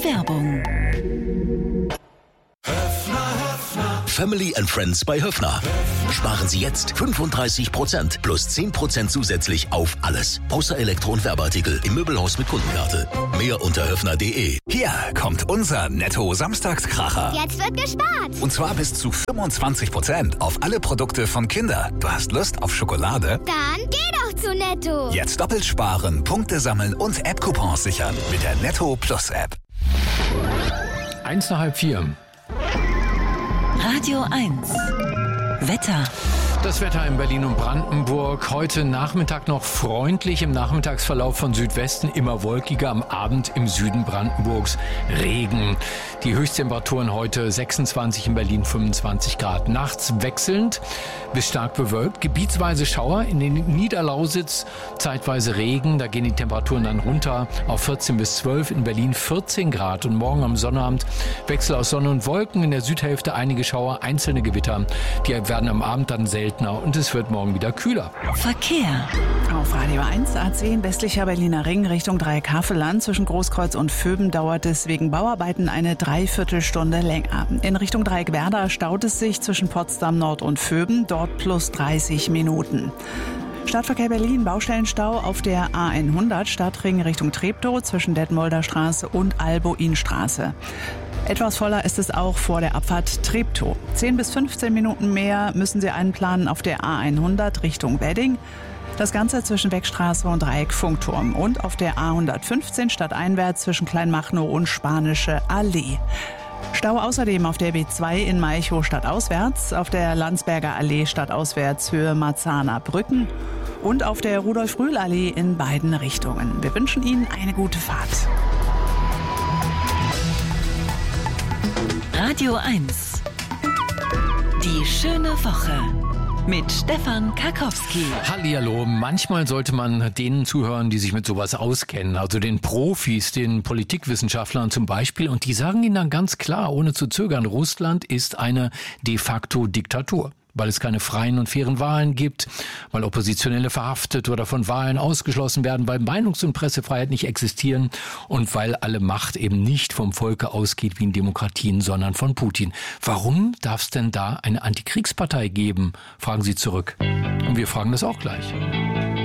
Werbung. Family and Friends bei Höffner. Sparen Sie jetzt 35% plus 10% zusätzlich auf alles. Außer Elektro- und Werbeartikel im Möbelhaus mit Kundenkarte. Mehr unter höffner.de. Hier kommt unser Netto-Samstagskracher. Jetzt wird gespart. Und zwar bis zu 25% auf alle Produkte von Kinder. Du hast Lust auf Schokolade? Dann geh doch zu Netto. Jetzt doppelt sparen, Punkte sammeln und App-Coupons sichern mit der Netto Plus App. 3:03. Radio 1. Wetter. Das Wetter in Berlin und Brandenburg. Heute Nachmittag noch freundlich, im Nachmittagsverlauf von Südwesten immer wolkiger, am Abend im Süden Brandenburgs Regen. Die Höchsttemperaturen heute 26 in Berlin, 25 Grad. Nachts wechselnd bis stark bewölkt, gebietsweise Schauer in den Niederlausitz, zeitweise Regen. Da gehen die Temperaturen dann runter auf 14 bis 12, in Berlin 14 Grad. Und morgen am Sonnabend Wechsel aus Sonne und Wolken, in der Südhälfte einige Schauer, einzelne Gewitter. Die werden am Abend dann seltener und es wird morgen wieder kühler. Verkehr. Auf Radio 1 A10 westlicher Berliner Ring Richtung Dreieck Havelland. Zwischen Großkreuz und Vöben dauert es wegen Bauarbeiten eine Dreiviertelstunde länger. In Richtung Dreieck Werder staut es sich zwischen Potsdam Nord und Vöben, dort plus 30 Minuten. Stadtverkehr Berlin, Baustellenstau auf der A100 Stadtring Richtung Treptow zwischen Detmolder Straße und Albuinstraße. Etwas voller ist es auch vor der Abfahrt Treptow. 10 bis 15 Minuten mehr müssen Sie einplanen auf der A100 Richtung Wedding. Das Ganze zwischen Beckstraße und Dreieck Funkturm. Und auf der A115 stadteinwärts zwischen Kleinmachnow und Spanische Allee. Stau außerdem auf der B2 in Malchow stadtauswärts, auf der Landsberger Allee stadtauswärts Höhe Marzahner Brücken und auf der Rudolf-Rühl-Allee in beiden Richtungen. Wir wünschen Ihnen eine gute Fahrt. Radio 1. Die schöne Woche. Mit Stefan Karkowski. Hallihallo, manchmal sollte man denen zuhören, die sich mit sowas auskennen, also den Profis, den Politikwissenschaftlern zum Beispiel, und die sagen ihnen dann ganz klar, ohne zu zögern, Russland ist eine de facto Diktatur. Weil es keine freien und fairen Wahlen gibt, weil Oppositionelle verhaftet oder von Wahlen ausgeschlossen werden, weil Meinungs- und Pressefreiheit nicht existieren und weil alle Macht eben nicht vom Volke ausgeht wie in Demokratien, sondern von Putin. Warum darf es denn da eine Antikriegspartei geben? Fragen Sie zurück. Und wir fragen das auch gleich.